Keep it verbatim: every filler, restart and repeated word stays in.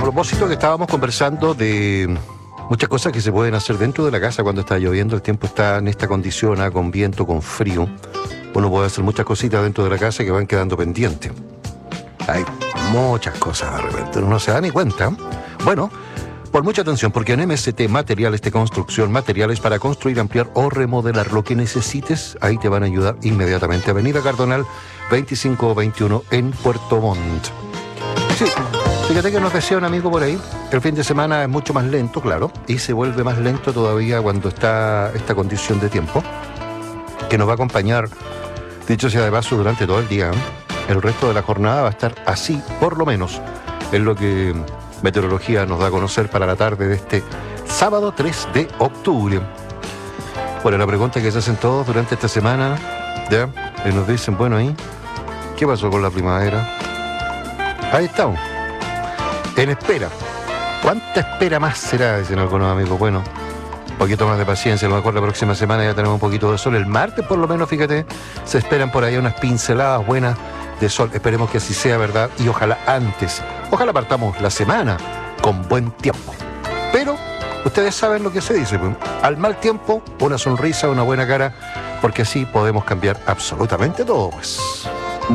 propósito que estábamos conversando de muchas cosas que se pueden hacer dentro de la casa cuando está lloviendo, el tiempo está en esta condición, ¿eh? Con viento, con frío, uno puede hacer muchas cositas dentro de la casa que van quedando pendientes. Hay muchas cosas de repente, uno no se da ni cuenta. Bueno, por mucha atención, porque en M S T Materiales de Construcción, materiales para construir, ampliar o remodelar lo que necesites, ahí te van a ayudar inmediatamente. Avenida Cardonal veinticinco veintiuno en Puerto Montt. Sí, fíjate que nos decía un amigo por ahí, el fin de semana es mucho más lento, claro, y se vuelve más lento todavía cuando está esta condición de tiempo, que nos va a acompañar, dicho sea de paso, durante todo el día. El resto de la jornada va a estar así, por lo menos, es lo que Meteorología nos da a conocer para la tarde de este sábado tres de octubre. Bueno, la pregunta que se hacen todos durante esta semana, ¿ya? Y nos dicen, bueno, ¿ahí qué pasó con la primavera? Ahí estamos, en espera. ¿Cuánta espera más será? Dicen algunos amigos. Bueno, un poquito más de paciencia, a lo mejor la próxima semana ya tenemos un poquito de sol. El martes, por lo menos, fíjate, se esperan por ahí unas pinceladas buenas de sol. Esperemos que así sea, ¿verdad? Y ojalá antes, ojalá partamos la semana con buen tiempo. Pero ustedes saben lo que se dice, pues, al mal tiempo, una sonrisa, una buena cara, porque así podemos cambiar absolutamente todo, pues.